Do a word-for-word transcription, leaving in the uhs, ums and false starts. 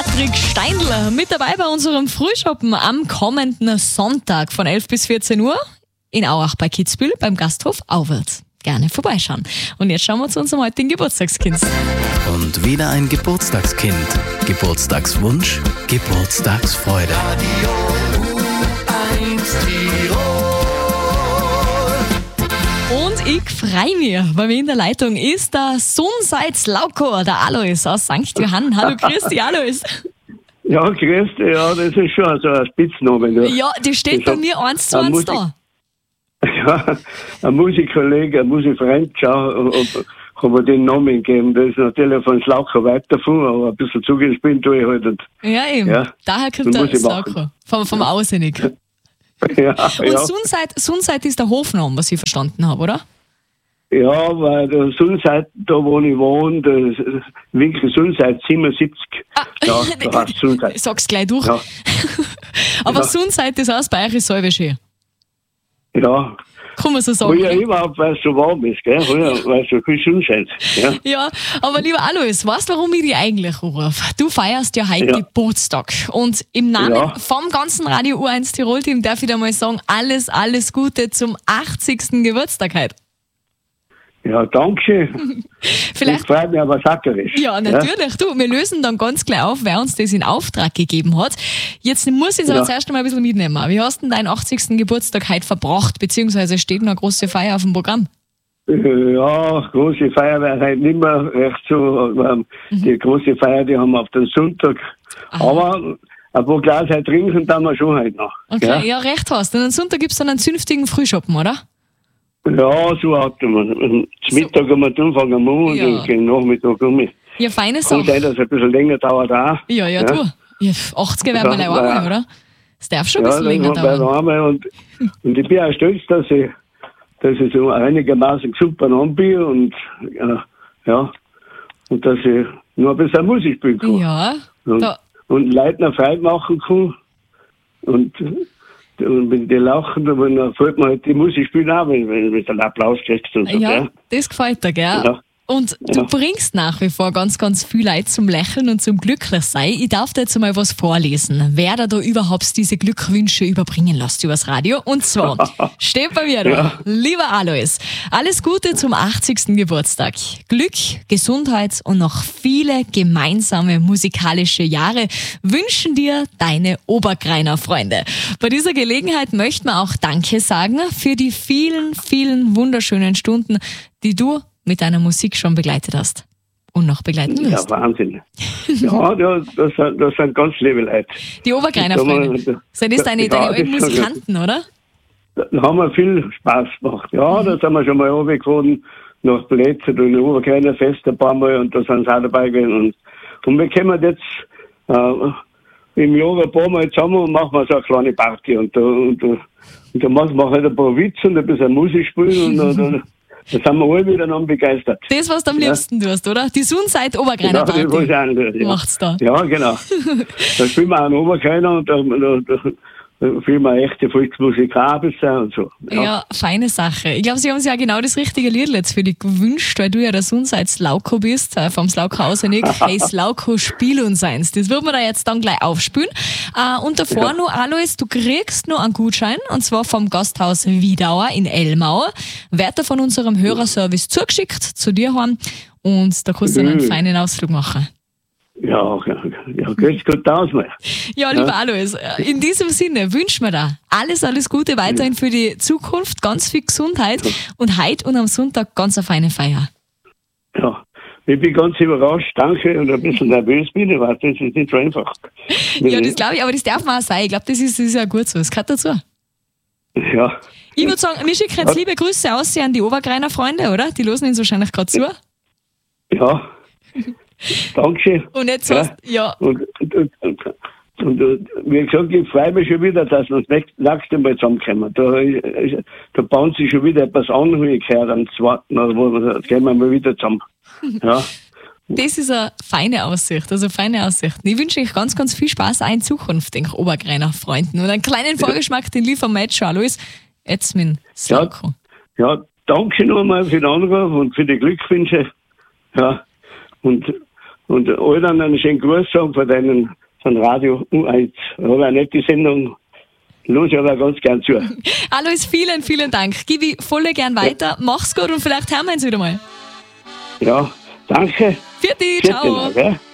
Patrick Steindl mit dabei bei unserem Frühschoppen am kommenden Sonntag von elf bis vierzehn Uhr in Auach bei Kitzbühel beim Gasthof Auwärts. Gerne vorbeischauen. Und jetzt schauen wir zu unserem heutigen Geburtstagskind. Und wieder ein Geburtstagskind. Geburtstagswunsch, Geburtstagsfreude. Und ich freue mich, weil mir in der Leitung ist der Sunseits Lauko, der Alois aus Sankt Johann. Hallo, grüß dich, Alois. Ja, grüß dich, ja, das ist schon so ein Spitzname. Du. Ja, die steht bei mir eins zu eins da. Ja, ein Musikkollege, ein Musikfreund, schau, kann mir den Namen geben. Das ist natürlich von Slaucher weit davon, aber ein bisschen zugespielt tue ich halt. Und, ja, eben. Ja, daher kommt der Slaucher. Vom, vom Ausinnig. Ja, und ja. Sunseit, Sunseit ist der Hofname, was ich verstanden habe, oder? Ja, weil der Sunseit, da wo ich wohne, der Winkel Sunseit siebenundsiebzig. Ah. Ja, da heißt Sunseit. Sag's gleich durch. Ja. Aber ja. Sunseit, das heißt bei euch ist selber schön. Ja. Kann man so sagen. Früher überhaupt, weil es so warm ist, gell? Früher, weil es so viel Sonnenschein ja. ja, aber lieber Alois, weißt du, warum ich dich eigentlich rufe? Du feierst ja heute ja. Geburtstag. Und im Namen ja. vom ganzen Radio U eins Tirol-Team darf ich dir mal sagen, alles, alles Gute zum achtzigsten Geburtstag heute. Ja, danke. Vielleicht, das freut mich aber sackerisch. Ja, natürlich. Ja? Du, wir lösen dann ganz gleich auf, wer uns das in Auftrag gegeben hat. Jetzt muss ich es aber ja. zuerst mal ein bisschen mitnehmen. Wie hast du denn deinen achtzigsten Geburtstag heute verbracht? Beziehungsweise steht noch eine große Feier auf dem Programm? Ja, große Feier wäre heute nicht mehr recht so. Aber mhm. Die große Feier, die haben wir auf den Sonntag. Aha. Aber ein paar Glas heute trinken, dann wir schon heute noch. Okay, ja, ja recht hast. Und am Sonntag gibt es dann einen zünftigen Frühschoppen, oder? Ja, so hat man. Zum Mittag haben wir anfangen am Morgen ja. und gegen Nachmittag um mich. Ja, feine Sache. Kann sein, dass es ein bisschen länger dauert auch. Ja, ja, ja. du. Ja, achtziger werden wir ja, auch mal, oder? Das darf schon ein bisschen ja, länger dauern. Und, und ich bin auch stolz, dass ich, dass ich so einigermaßen super an bin und ja, ja, und dass ich nur ein bisschen Musik spielen kann. Ja. Und, und Leuten eine Freude machen kann. Und Und wenn die lachen, dann fällt mir halt die Musik spielen auch, wenn du einen Applaus kriegst. Und so, ja, gell? Das gefällt dir, gell? Ja. Und du ja. bringst nach wie vor ganz, ganz viel Leute zum Lächeln und zum Glücklichsein. Ich darf dir jetzt mal was vorlesen, wer da, da überhaupt diese Glückwünsche überbringen lässt übers Radio. Und zwar steht bei mir da, ja. lieber Alois, alles Gute zum achtzigsten Geburtstag. Glück, Gesundheit und noch viele gemeinsame musikalische Jahre wünschen dir deine Obergreiner Freunde. Bei dieser Gelegenheit möchten wir auch Danke sagen für die vielen, vielen wunderschönen Stunden, die du mit deiner Musik schon begleitet hast und noch begleiten wirst. Ja, Wahnsinn. Ja, das, das, sind, das sind ganz liebe Leute. Die Obergreiner Freunde. Sind das deine, ja, deine alten Musikanten, oder? Da haben wir viel Spaß gemacht. Ja, mhm. da sind wir schon mal runtergefahren nach Plätzen und Obergreiner Fest ein paar Mal und da sind sie auch dabei gewesen. Und, und wir kommen jetzt äh, im Jahr ein paar Mal zusammen und machen so eine kleine Party. Und da, und, und, und da machen wir halt ein paar Witze und ein bisschen Musik spielen und dann da sind wir alle miteinander begeistert. Das, was du am liebsten ja. tust, oder? Die Sunseit Obergreiner Party. Ja, das ich auch, ja. Macht's da. Ja, genau. Da spielen wir auch einen Obergreiner und da, da, da, da spielen wir echte Volksmusik auch und so. Ja. ja, feine Sache. Ich glaube, sie haben sich ja genau das richtige Lied jetzt für dich gewünscht, weil du ja der Sunseits Lauko bist, äh, vom Slauko Ausenig. Hey Slauko, spiel uns eins. Das wird man da jetzt dann gleich aufspielen. Äh, und davor ja. nur, Alois, du kriegst nur einen Gutschein, und zwar vom Gasthaus Wiedauer in Elmau. Wird er von unserem Hörerservice zugeschickt zu dir heim und da kannst du einen mhm. feinen Ausflug machen. Ja, ja, ja, geht's gut aus, mal. Ja, lieber ja. Alois, in diesem Sinne wünschen wir dir alles, alles Gute weiterhin für die Zukunft, ganz viel Gesundheit ja. und heute und am Sonntag ganz eine feine Feier. Ja, ich bin ganz überrascht, danke, und ein bisschen nervös bin ich, weil das ist nicht so einfach. Ja, das glaube ich, aber das darf man auch sein. Ich glaube, das ist, das ist ja gut so, das gehört dazu. Ja. Ich würde sagen, wir schicken jetzt liebe Grüße aus an die Obergreiner Freunde, oder? Die losen uns wahrscheinlich gerade zu. Ja. Dankeschön. Und jetzt ja. hast ja. Und, und, und, und, und wie gesagt, ich freue mich schon wieder, dass wir das nächste Mal zusammenkommen. Da, da bauen sich schon wieder etwas an, wie ich gehört am zweiten Da gehen wir mal wieder zusammen. Ja. Das ist eine feine Aussicht, also feine Aussicht. Ich wünsche euch ganz, ganz viel Spaß auch in Zukunft, den Obergreiner Freunden. Und einen kleinen Vorgeschmack, ja. den liefern wir jetzt schon, Alois. Jetzt mit Slauko. Ja, ja, danke nochmal für den Anruf und für die Glückwünsche. Ja, und und allen einen schönen Gruß sagen von deinen, von Radio U eins. Ich habe eine nette Sendung. Los, aber ganz gern zu. Alois, vielen, vielen Dank. Gib ich voll gern weiter. Ja. Mach's gut und vielleicht hören wir uns wieder mal. Ja, danke. Für dich, ciao. Mal,